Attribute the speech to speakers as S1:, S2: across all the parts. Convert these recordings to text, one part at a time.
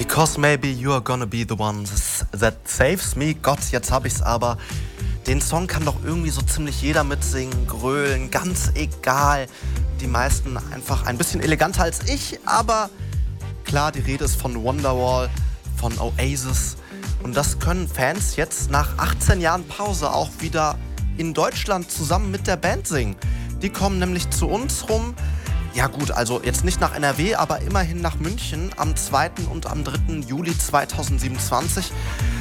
S1: Because maybe you're gonna be the one that saves me. Gott, jetzt hab ich's aber. Den Song kann doch irgendwie so ziemlich jeder mitsingen, grölen, ganz egal. Die meisten einfach ein bisschen eleganter als ich, aber klar, die Rede ist von Wonderwall, von Oasis. Und das können Fans jetzt nach 18 Jahren Pause auch wieder in Deutschland zusammen mit der Band singen. Die kommen nämlich zu uns rum. Ja gut, also jetzt nicht nach NRW, aber immerhin nach München am 2. und am 3. Juli 2027.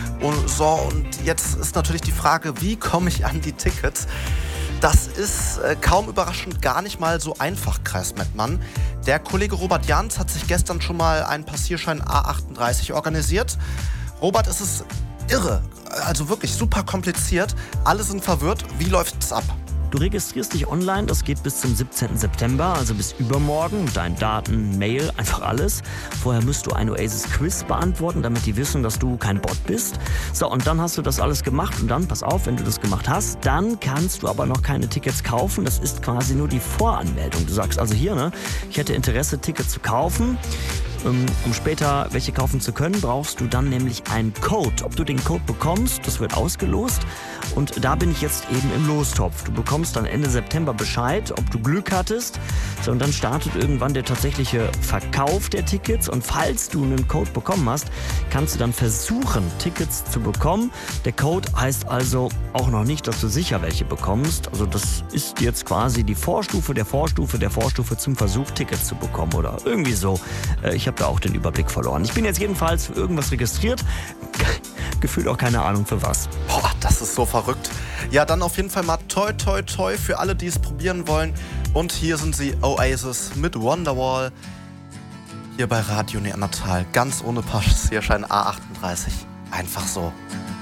S1: Und jetzt ist natürlich die Frage, wie komme ich an die Tickets? Das ist kaum überraschend gar nicht mal so einfach, Kreismettmann. Der Kollege Robert Jans hat sich gestern schon mal einen Passierschein A38 organisiert. Robert, es ist irre, also wirklich super kompliziert. Alle sind verwirrt. Wie läuft's ab?
S2: Du registrierst dich online, das geht bis zum 17. September, also bis übermorgen, mit deinen Daten, Mail, einfach alles. Vorher musst du ein Oasis-Quiz beantworten, damit die wissen, dass du kein Bot bist. So, und dann hast du das alles gemacht und dann, pass auf, wenn du das gemacht hast, dann kannst du aber noch keine Tickets kaufen. Das ist quasi nur die Voranmeldung. Du sagst also hier, ne, ich hätte Interesse, Tickets zu kaufen. Um später welche kaufen zu können, brauchst du dann nämlich einen Code. Ob du den Code bekommst, das wird ausgelost. Und da bin ich jetzt eben im Lostopf. Du bekommst dann Ende September Bescheid, ob du Glück hattest. So, und dann startet irgendwann der tatsächliche Verkauf der Tickets. Und falls du einen Code bekommen hast, kannst du dann versuchen, Tickets zu bekommen. Der Code heißt also auch noch nicht, dass du sicher welche bekommst. Also das ist jetzt quasi die Vorstufe der Vorstufe der Vorstufe zum Versuch, Tickets zu bekommen oder irgendwie so. Ich habe da auch den Überblick verloren. Ich bin jetzt jedenfalls für irgendwas registriert. Gefühlt auch keine Ahnung für was.
S1: Boah, das ist so verrückt. Ja, dann auf jeden Fall mal toi toi toi für alle, die es probieren wollen. Und hier sind sie, Oasis mit Wonderwall. Hier bei Radio Neandertal, ganz ohne Passierschein A38. Einfach so.